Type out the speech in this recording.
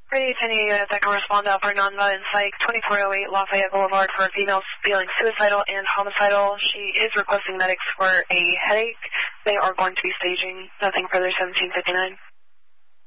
Radio 10 unit that can respond to for non-violent psych 2408 Lafayette Boulevard for a female feeling suicidal and homicidal. She is requesting medics for a headache. They are going to be staging. Nothing further, 1759.